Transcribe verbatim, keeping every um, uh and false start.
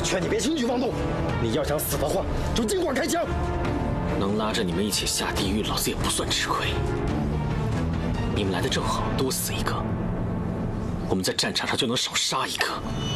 劝你别轻举妄动。你要想死的话，就尽管开枪。 能拉着你们一起下地狱，老子也不算吃亏。你们来的正好，多死一个，我们在战场上就能少杀一个。